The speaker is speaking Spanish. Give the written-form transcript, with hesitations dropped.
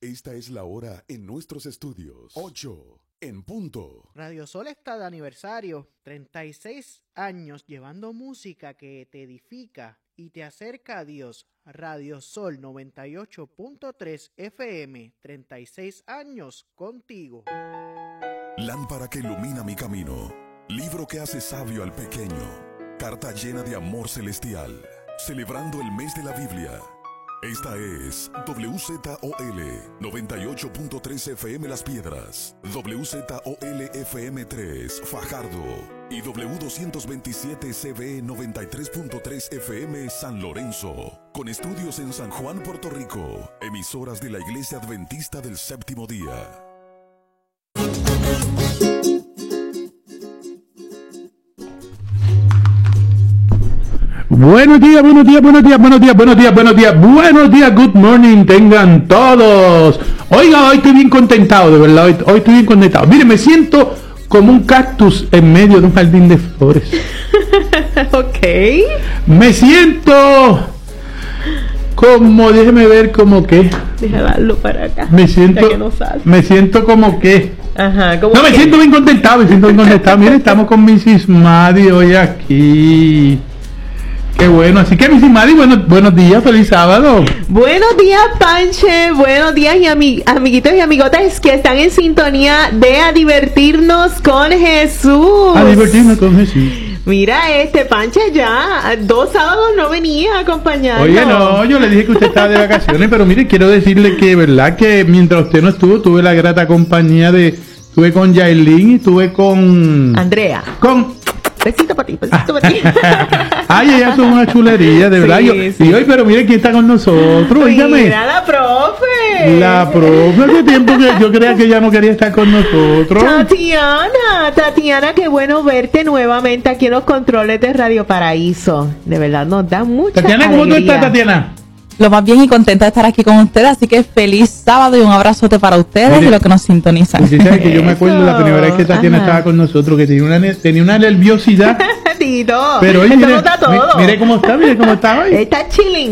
Esta es la hora en nuestros estudios. 8 en punto. Radio Sol está de aniversario. 36 años llevando música que te edifica y te acerca a Dios. Radio Sol 98.3 FM. 36 años contigo. Lámpara que ilumina mi camino. Libro que hace sabio al pequeño. Carta llena de amor celestial. Celebrando el mes de la Biblia. Esta es WZOL 98.3 FM Las Piedras, WZOL FM 3 Fajardo y W227 CB 93.3 FM San Lorenzo, con estudios en San Juan, Puerto Rico, emisoras de la Iglesia Adventista del Séptimo Día. Buenos días, good morning, tengan todos. Oiga, hoy estoy bien contentado, de verdad, hoy estoy bien contentado. Mire, me siento como un cactus en medio de un jardín de flores. Ok. Me siento como, déjeme ver, como que. Déjame darlo para acá. Me siento como que. Ajá, como no, que. me siento bien contentado. Mire, estamos con Mrs. Maddie hoy aquí. Qué bueno, así que Mrs. Maddie, buenos días, feliz sábado. Buenos días, Panche, buenos días y amiguitos y amigotas que están en sintonía de A Divertirnos con Jesús. A divertirnos con Jesús. Mira, Panche ya 2 sábados no venía a acompañarnos. Oye, no, yo le dije que usted estaba de vacaciones, pero mire, quiero decirle que, verdad, que mientras usted no estuvo, tuve la grata compañía estuve con Yailin y estuve con Andrea. Besito para ti, besito para ti. Ay, ellas son una chulería, de verdad. Sí. Y hoy, pero mire quién está con nosotros, dígame. Mira, la profe. La profe, hace tiempo que yo creía que ella no quería estar con nosotros. Tatiana, qué bueno verte nuevamente aquí en los controles de Radio Paraíso. De verdad, nos da mucha Tatiana, alegría. ¿cómo tú estás, Tatiana? Lo más bien y contenta de estar aquí con ustedes, así que feliz sábado y un abrazote para ustedes. Mire, y los que nos sintonizan. Pues, ¿sabes que yo me acuerdo la primera vez que Tatiana estaba con nosotros, que tenía una nerviosidad? Tito, pero oye, mire cómo está hoy. Está chilling.